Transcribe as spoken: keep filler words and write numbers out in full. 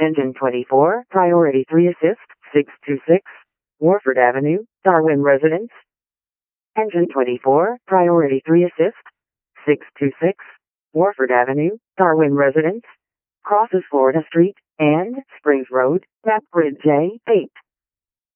Engine twenty-four, Priority three Assist, six two six, Warford Avenue, Darwin Residence. Engine twenty-four, Priority three Assist, six two six, Warford Avenue, Darwin Residence. Crosses Florida Street and Springs Road, map grid J eight.